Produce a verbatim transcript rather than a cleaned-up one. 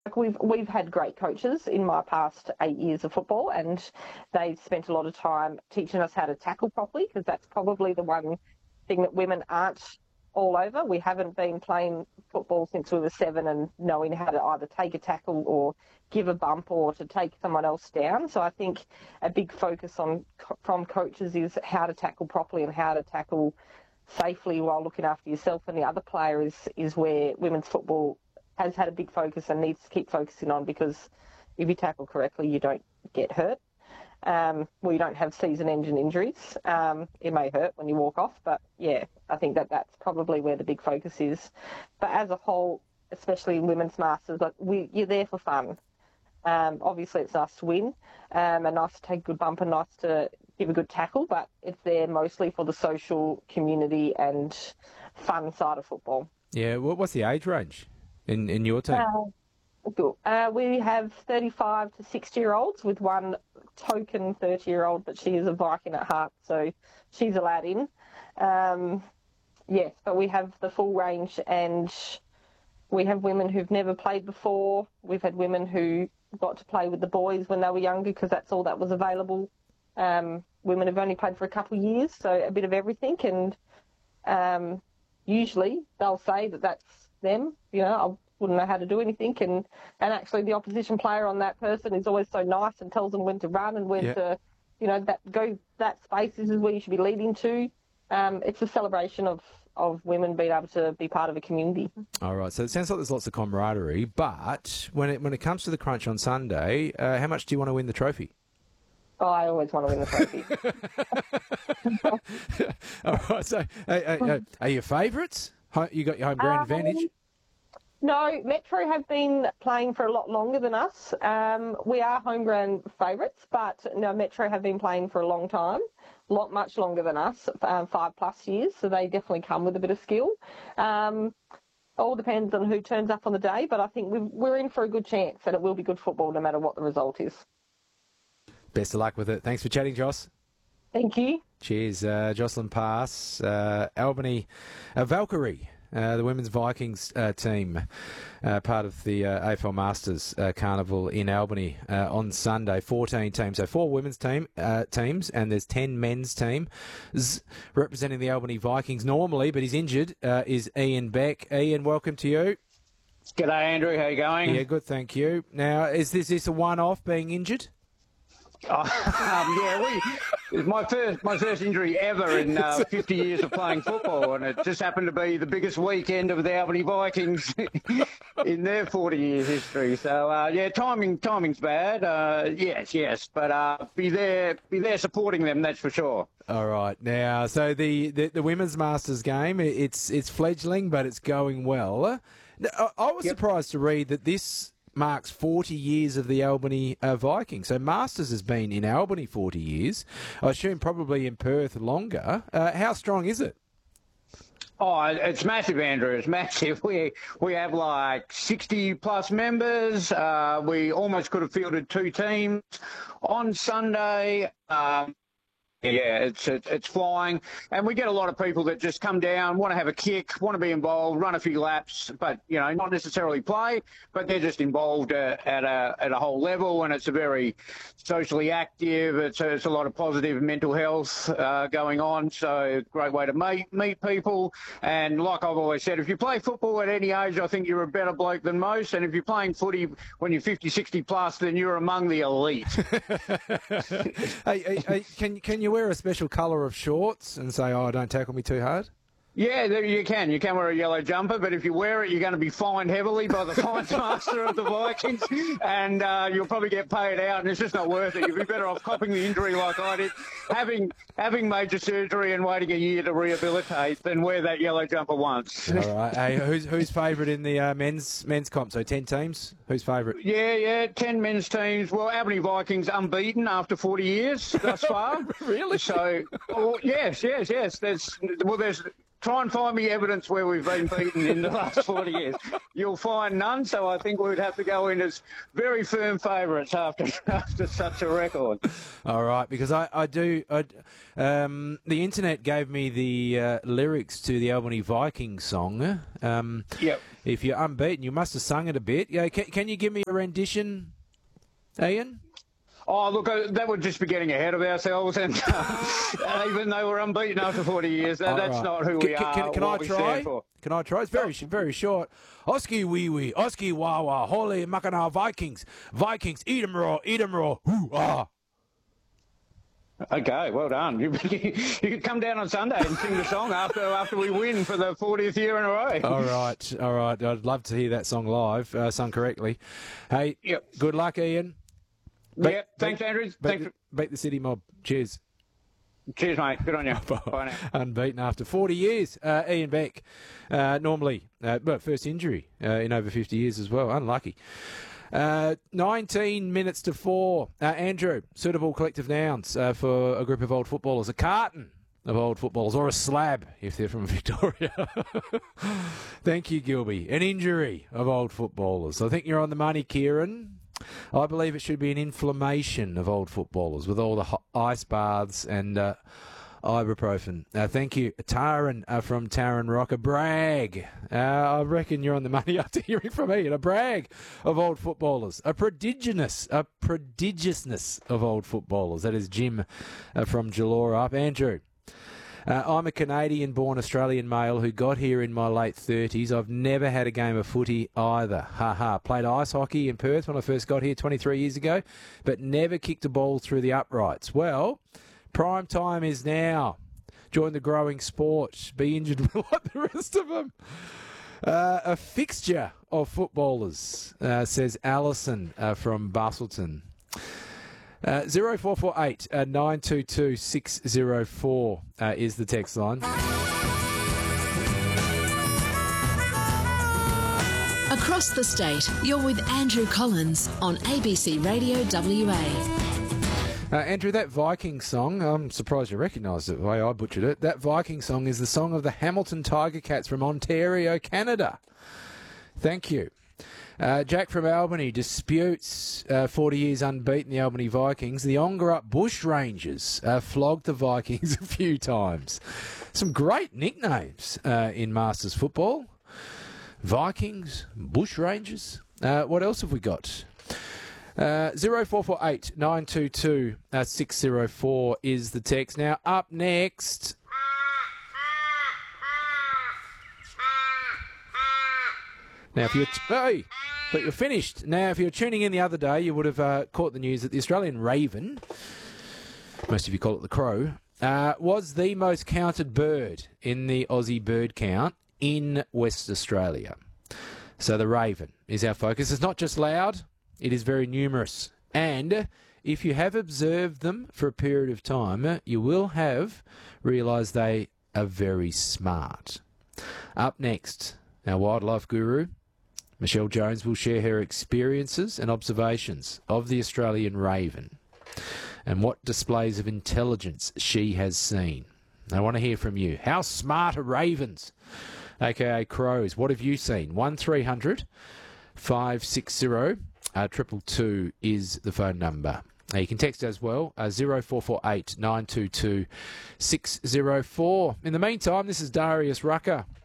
Like we've we've had great coaches in my past eight years of football, and they've spent a lot of time teaching us how to tackle properly, because that's probably the one thing that women aren't all over. We haven't been playing football since we were seven and knowing how to either take a tackle or give a bump or to take someone else down. So I think a big focus on from coaches is how to tackle properly and how to tackle safely while looking after yourself and the other player is, is where women's football has had a big focus and needs to keep focusing on, because if you tackle correctly, you don't get hurt. Um, well, you don't have season-ending injuries. Um, it may hurt when you walk off, but yeah, I think that that's probably where the big focus is. But as a whole, especially in women's masters, like we, you're there for fun. Um, obviously, it's nice to win um, and nice to take a good bump and nice to give a good tackle, but it's there mostly for the social, community and fun side of football. Yeah, what's the age range in, in your team? Uh, good. Uh, we have thirty-five to sixty-year-olds with one token thirty-year-old, but she is a Viking at heart, so she's allowed in. Um, yes, but we have the full range, and we have women who've never played before. We've had women who got to play with the boys when they were younger because that's all that was available. Um, women have only played for a couple of years, so a bit of everything, and um, usually they'll say that that's them. You know, I wouldn't know how to do anything, and, and actually the opposition player on that person is always so nice and tells them when to run and when yeah. to, you know, that go that space. This is where you should be leading to. Um, it's a celebration of, of women being able to be part of a community. All right, so it sounds like there's lots of camaraderie, but when it when it comes to the crunch on Sunday, uh, how much do you want to win the trophy? Oh, I always want to win the trophy. All right, so uh, uh, are you favourites? You got your home ground um, advantage? No, Metro have been playing for a lot longer than us. Um, we are home ground favourites, but no, Metro have been playing for a long time, a lot much longer than us, um, five plus years, so they definitely come with a bit of skill. Um, all depends on who turns up on the day, but I think we've, we're in for a good chance, and it will be good football no matter what the result is. Best of luck with it. Thanks for chatting, Joss. Thank you. Cheers. Uh, Jocelyn Pass, uh, Albany, uh, Valkyrie. Uh, the women's Vikings uh, team, uh, part of the uh, A F L Masters uh, Carnival in Albany uh, on Sunday. fourteen teams, so four women's team uh, teams, and there's ten men's teams representing the Albany Vikings normally, but he's injured. Uh, is Ian Beck. Ian, welcome to you. G'day, Andrew. How you going? Yeah, good, thank you. Now, is this this a one-off being injured? Oh, um, yeah, we, it's my first my first injury ever in uh, fifty years of playing football, and it just happened to be the biggest weekend of the Albany Vikings in their forty years history. So uh, yeah, timing timing's bad. Uh, yes, yes, but uh, be there be there supporting them. That's for sure. All right, now so the, the, the women's Masters game, it's it's fledgling, but it's going well. I, I was yep. surprised to read that this marks forty years of the Albany uh, Vikings. So Masters has been in Albany forty years. I assume probably in Perth longer. Uh, how strong is it? Oh, it's massive, Andrew. It's massive. We we have like sixty plus members. Uh, we almost could have fielded two teams on Sunday. Um, Yeah, it's it's flying, and we get a lot of people that just come down, want to have a kick, want to be involved, run a few laps, but you know, not necessarily play, but they're just involved uh, at a at a whole level, and it's a very socially active. It's a, it's a lot of positive mental health uh, going on, so great way to meet meet people. And like I've always said, if you play football at any age, I think you're a better bloke than most, and if you're playing footy when you're fifty, sixty plus, then you're among the elite. hey, hey, hey, can can you wear a special colour of shorts and say, oh, don't tackle me too hard? Yeah, you can. You can wear a yellow jumper, but if you wear it, you're going to be fined heavily by the fines master of the Vikings, and uh, you'll probably get paid out, and it's just not worth it. You'd be better off copping the injury like I did, having having major surgery and waiting a year to rehabilitate than wear that yellow jumper once. All right. Hey, who's who's favourite in the uh, men's men's comp? So ten teams. Who's favourite? Yeah, yeah, ten men's teams. Well, Albany Vikings unbeaten after forty years thus far. Really? So, well, yes, yes, yes. There's well, there's. try and find me evidence where we've been beaten in the last forty years. You'll find none, so I think we'd have to go in as very firm favourites after after such a record. All right, because I, I do... I, um, the internet gave me the uh, lyrics to the Albany Vikings song. Um, yep. If you're unbeaten, you must have sung it a bit. Yeah, can, can you give me a rendition, Ian? Oh, look, uh, that would just be getting ahead of ourselves, and uh, even though we're unbeaten after forty years, that, that's right. not who can, we can, are. Can, can I try? Can I try? It's very, very short. Oski wee wee, Oski wawa, holy Mackinaw Vikings, Vikings, eat 'em raw, eat 'em raw, hoo ah. Okay, well done. You, you could come down on Sunday and sing the song after after we win for the fortieth year in a row. All right, all right. I'd love to hear that song live, uh, sung correctly. Hey, yep. Good luck, Ian. Beat, yep, thanks, beat, Andrew. Beat, Thanks. The, beat the City Mob. Cheers. Cheers, mate. Good on you. Bye now. Unbeaten after forty years. Uh, Ian Beck, uh, normally, uh, but first injury uh, in over fifty years as well. Unlucky. Uh, nineteen minutes to four. Uh, Andrew, suitable collective nouns uh, for a group of old footballers. A carton of old footballers, or a slab if they're from Victoria. Thank you, Gilby. An injury of old footballers. I think you're on the money, Kieran. I believe it should be an inflammation of old footballers with all the hot ice baths and uh, ibuprofen. Uh, thank you, Taran uh, from Taran Rock. A brag. Uh, I reckon you're on the money after hearing from me. And a brag of old footballers. A prodigious, a prodigiousness of old footballers. That is Jim uh, from Jalora up. Andrew. Uh, I'm a Canadian-born Australian male who got here in my late thirties. I've never had a game of footy either. Ha ha. Played ice hockey in Perth when I first got here twenty-three years ago, but never kicked a ball through the uprights. Well, prime time is now. Join the growing sport. Be injured like the rest of them. Uh, a fixture of footballers, uh, says Alison uh, from Bustleton. Uh, zero four four eight uh, nine two two six zero four uh, is the text line. Across the state, you're with Andrew Collins on A B C Radio W A. Uh, Andrew, that Viking song, I'm surprised you recognised it the way I butchered it. That Viking song is the song of the Hamilton Tiger Cats from Ontario, Canada. Thank you. Uh, Jack from Albany disputes uh, forty years unbeaten the Albany Vikings. The Ongerup Bush Rangers uh, flogged the Vikings a few times. Some great nicknames uh, in Masters football. Vikings, Bush Rangers. Uh, what else have we got? Uh, zero four four eight nine two two six zero four is the text. Now, up next... Now, if you're... T- hey! But you're finished. Now, if you were tuning in the other day, you would have uh, caught the news that the Australian Raven, most of you call it the Crow, uh, was the most counted bird in the Aussie bird count in West Australia. So the Raven is our focus. It's not just loud, it is very numerous. And if you have observed them for a period of time, you will have realised they are very smart. Up next, our wildlife guru, Michelle Jones, will share her experiences and observations of the Australian raven and what displays of intelligence she has seen. I want to hear from you. How smart are ravens, aka crows? What have you seen? one three hundred five six zero uh, two two two is the phone number. Uh, you can text as well, uh, zero four four eight nine two two six zero four. In the meantime, this is Darius Rucker.